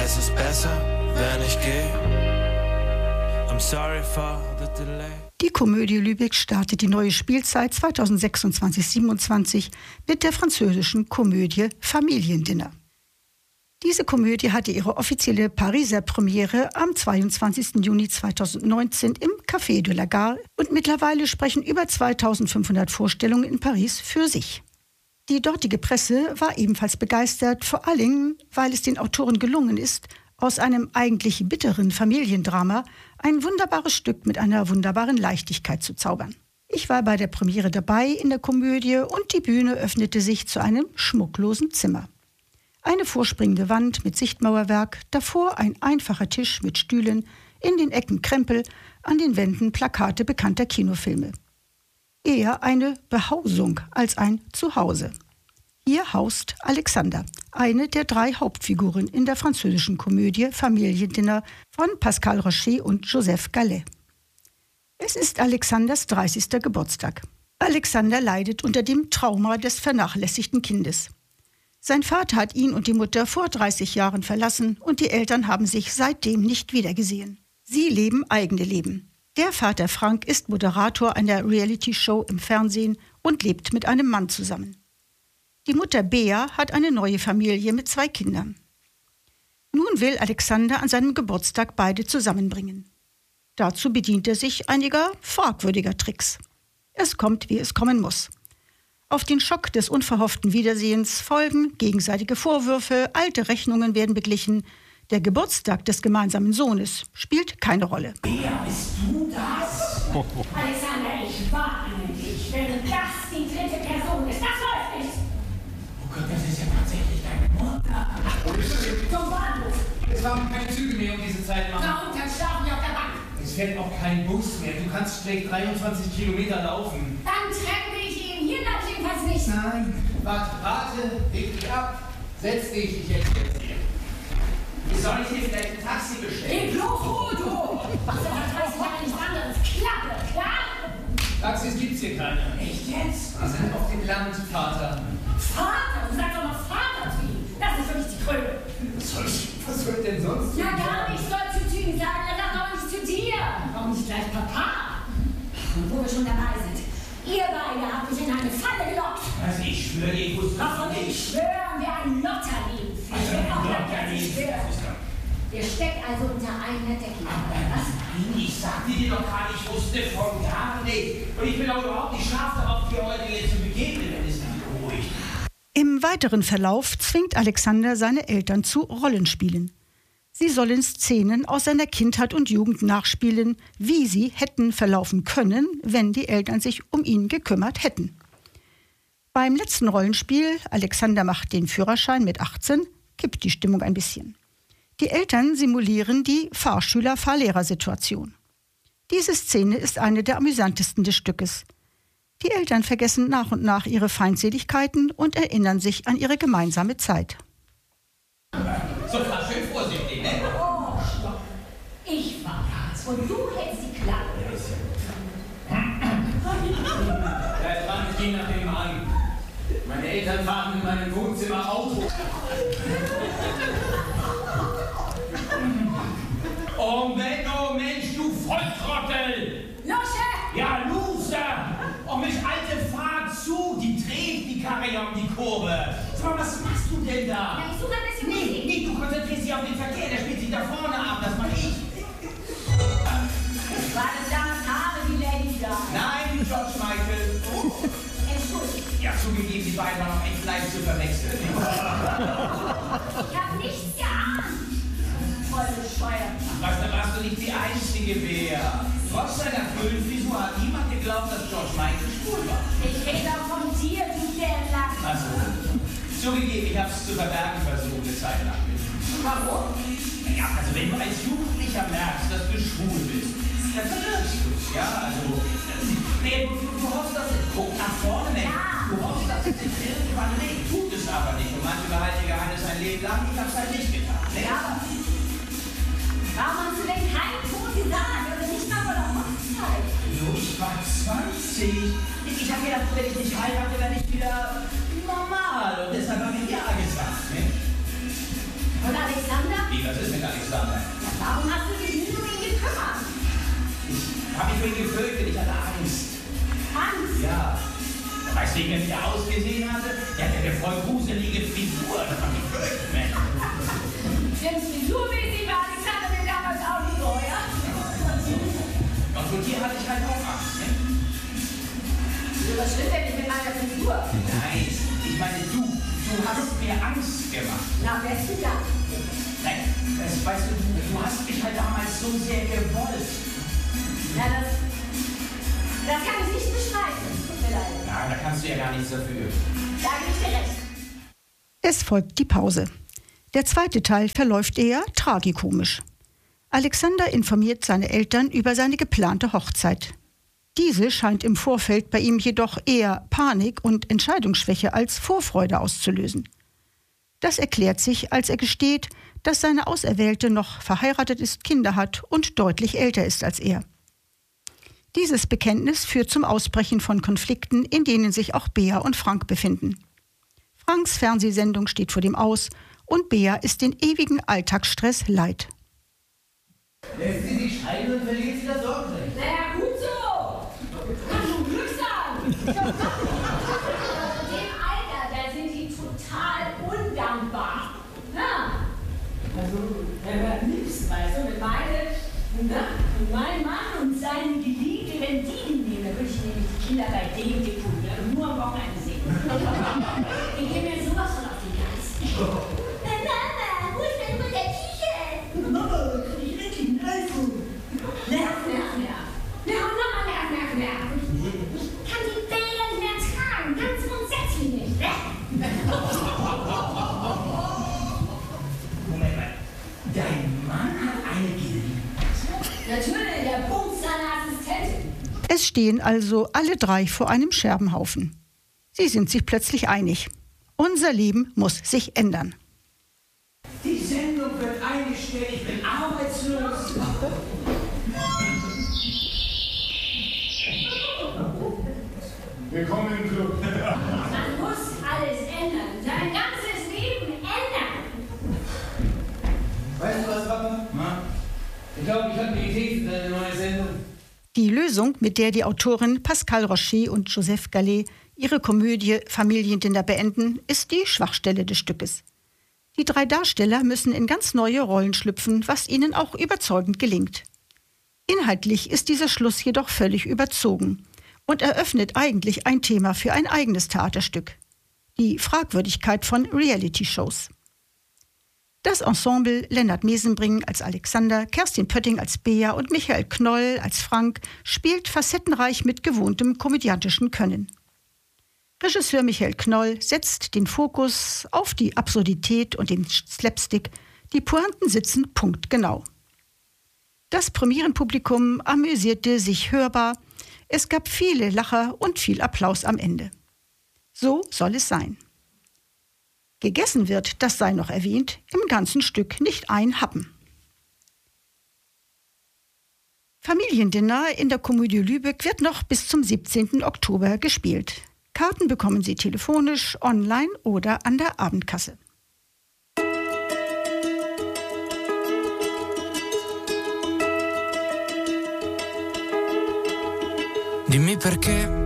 es ist besser, wenn ich gehe. I'm sorry for the delay. Die Komödie Lübeck startet die neue Spielzeit 2026/27 mit der französischen Komödie Familiendinner. Diese Komödie hatte ihre offizielle Pariser Premiere am 22. Juni 2019 im Café de la Gare und mittlerweile sprechen über 2500 Vorstellungen in Paris für sich. Die dortige Presse war ebenfalls begeistert, vor allem, weil es den Autoren gelungen ist, aus einem eigentlich bitteren Familiendrama ein wunderbares Stück mit einer wunderbaren Leichtigkeit zu zaubern. Ich war bei der Premiere dabei in der Komödie und die Bühne öffnete sich zu einem schmucklosen Zimmer. Eine vorspringende Wand mit Sichtmauerwerk, davor ein einfacher Tisch mit Stühlen, in den Ecken Krempel, an den Wänden Plakate bekannter Kinofilme. Eher eine Behausung als ein Zuhause. Hier haust Alexander, eine der 3 Hauptfiguren in der französischen Komödie Familiendinner von Pascal Rocher und Joseph Gallet. Es ist Alexanders 30. Geburtstag. Alexander leidet unter dem Trauma des vernachlässigten Kindes. Sein Vater hat ihn und die Mutter vor 30 Jahren verlassen und die Eltern haben sich seitdem nicht wiedergesehen. Sie leben eigene Leben. Der Vater Frank ist Moderator einer Reality-Show im Fernsehen und lebt mit einem Mann zusammen. Die Mutter Bea hat eine neue Familie mit 2 Kindern. Nun will Alexander an seinem Geburtstag beide zusammenbringen. Dazu bedient er sich einiger fragwürdiger Tricks. Es kommt, wie es kommen muss. Auf den Schock des unverhofften Wiedersehens folgen gegenseitige Vorwürfe, alte Rechnungen werden beglichen. Der Geburtstag des gemeinsamen Sohnes spielt keine Rolle. Wer bist du das? Alexander, ich warne dich, wenn das die 3. Person ist. Das läuft nicht. Oh Gott, das ist ja tatsächlich deine Mutter. Zum Bahnhof. Es fahren keine Züge mehr um diese Zeit, Mama. Da unten schlafen wir auf der Bank. Es fährt auch kein Bus mehr. Du kannst schlecht 23 Kilometer laufen. Dann treffe ich ihn. Hier bleib ich jedenfalls nicht. Nein. Warte, leg dich ab. Setz dich, ich erzähl's dir. Soll ich dir vielleicht ein Taxi bestellen? Geh bloß hoch, du! Was soll das heißt, ja nichts anderes? Klappe, klar? Taxis gibt's hier keine. Echt jetzt? Wir sind auf dem Land, Vater. Vater? Du sagst doch noch Vater zu ihm. Das ist doch nicht die Kröte. Was soll ich denn sonst Ja, gar nicht soll zu ihm sagen. Er sagt auch nicht zu dir. Warum nicht gleich Papa? Und wo wir schon dabei sind. Ihr beide habt mich in eine Falle gelockt. Also ich schwöre dir, ich wusste Davon nicht. nicht schwören wir ein Lotterleben. Ich will auch nicht schwören. Ihr steckt also unter einer Decke. Was? Nein, ich sagte dir doch gar nicht, ich wusste von gar nichts. Und ich bin auch überhaupt nicht scharf darauf, dir heute hier zu begegnen, wenn es nicht ruhig. Im weiteren Verlauf zwingt Alexander seine Eltern zu Rollenspielen. Sie sollen Szenen aus seiner Kindheit und Jugend nachspielen, wie sie hätten verlaufen können, wenn die Eltern sich um ihn gekümmert hätten. Beim letzten Rollenspiel, Alexander macht den Führerschein mit 18, kippt die Stimmung ein bisschen. Die Eltern simulieren die Fahrschüler-Fahrlehrer-Situation. Diese Szene ist eine der amüsantesten des Stückes. Die Eltern vergessen nach und nach ihre Feindseligkeiten und erinnern sich an ihre gemeinsame Zeit. So, fahr schön vorsichtig, ne? Oh, stopp. Ich war das und du hältst die Klappe. Bleib dran, ich geh nach dem an. Meine Eltern fahren in meinem Wohnzimmer Auto. Oh Mensch, du Volltrottel! Lusche! Ja, Loser! Oh Mensch, Alte, fahr zu! Die dreht die Karre ja um die Kurve. Sag mal, was machst du denn da? Ja, ich suche ein bisschen Musik. Nee, du konzentrierst dich auf den Verkehr, der spielt sich da vorne ab, das mach ich. War das damals Haare, die Lady da? Nein, die George Michael. Entschuldigung. Ja, zugegeben, die beiden waren auch echt leicht zu verwechseln. Ich hab nichts geahnt. Voll bescheuert. Was, da warst du nicht die Einzige, Bea. Trotz seiner Föhnfrisur hat niemand geglaubt, dass George Michael schwul war. Ich rede auch von dir, du Derlack. Also, zugegeben, ich hab's zu verbergen versucht, eine Zeit lang. Warum? Ja, also wenn du als Jugendlicher merkst, dass du schwul bist, dann verlierst du's. Ja, also, nee, du hoffst, dass es, guck nach vorne, Mensch. Ja. Du hoffst, dass es sich irgendwann legt, tut es aber nicht. Und manche behalten ihr Geheimnis ein Leben lang, ich hab's halt nicht getan. Ne? Ja, aber warum hast du denn keinen Ton gesagt? Oder nicht mal vor der Hochzeit? So, ich war 20. Ich hab gedacht, wenn ich dich heirate, werde ich wieder normal. Und deshalb habe ich ja gesagt, ne? Und Alexander? Wie Was ist mit Alexander? Ja, warum hast du dich nie um ihn gekümmert? Ich habe mich für ihn gefürchtet, ich hatte Angst. Angst? Ja. Weißt du, wie er ausgesehen hatte? Der hatte eine voll gruselige Frisur. Das hat mich gefürchtet, Mensch. Frisurmäßig war Alexander mir damals auch nicht so, ja? Und von dir hatte ich halt auch Angst, ne? Was stimmt denn nicht mit meiner Frisur? Nein, ich meine, du hast mir Angst gemacht. Na, besten Dank. Nein, weißt du, du hast mich halt damals so sehr gewollt. Ja, das kann ich nicht beschreiben. Tut mir leid. Ja, da kannst du ja gar nichts dafür. Da gebe ich dir recht. Es folgt die Pause. Der zweite Teil verläuft eher tragikomisch. Alexander informiert seine Eltern über seine geplante Hochzeit. Diese scheint im Vorfeld bei ihm jedoch eher Panik und Entscheidungsschwäche als Vorfreude auszulösen. Das erklärt sich, als er gesteht, dass seine Auserwählte noch verheiratet ist, Kinder hat und deutlich älter ist als er. Dieses Bekenntnis führt zum Ausbrechen von Konflikten, in denen sich auch Bea und Frank befinden. Franks Fernsehsendung steht vor dem Aus und Bea ist den ewigen Alltagsstress leid. Lässt sie sich scheiden und verliert sie das Sorgerecht. Naja, gut so. Kann schon Glück sein. In dem Alter, da sind die total undankbar. Ja. Also, am liebsten, weißt du, mit meinem Mann und seinen Geliebten, wenn die ihn nehmen, dann würde ich nämlich die Kinder bei dem deponieren und nur am Wochenende sehen. Ich gehe mir sowas von auf die Geist. Mama, wo ist denn nur der T-Shirt? Mama, kann ich wirklich ein iPhone? Nerv. Ja, und nochmal Nerv. Ich kann die Bilder nicht mehr tragen, ganz grundsätzlich nicht. Moment mal, dein Mann hat eine Geliebte? Natürlich, der Punkt seiner Assistentin. Es stehen also alle drei vor einem Scherbenhaufen. Sie sind sich plötzlich einig. Unser Leben muss sich ändern. Die Sendung wird eingestellt, ich bin arbeitslos. Willkommen im Club. Man muss alles ändern, sein ganzes Leben ändern. Weißt du was, Papa? Na? Ich glaube, ich habe eine Idee für deine neue Sendung. Die Lösung, mit der die Autorin Pascal Rocher und Joseph Gallet ihre Komödie Familiendinner beenden, ist die Schwachstelle des Stückes. Die drei Darsteller müssen in ganz neue Rollen schlüpfen, was ihnen auch überzeugend gelingt. Inhaltlich ist dieser Schluss jedoch völlig überzogen und eröffnet eigentlich ein Thema für ein eigenes Theaterstück: die Fragwürdigkeit von Reality-Shows. Das Ensemble, Lennart Mesenbring als Alexander, Kerstin Pötting als Bea und Michael Knoll als Frank, spielt facettenreich mit gewohntem komödiantischen Können. Regisseur Michael Knoll setzt den Fokus auf die Absurdität und den Slapstick. Die Pointen sitzen punktgenau. Das Premierenpublikum amüsierte sich hörbar. Es gab viele Lacher und viel Applaus am Ende. So soll es sein. Gegessen wird, das sei noch erwähnt, im ganzen Stück nicht ein Happen. Familiendinner in der Komödie Lübeck wird noch bis zum 17. Oktober gespielt. Karten bekommen Sie telefonisch, online oder an der Abendkasse. Dimmi perché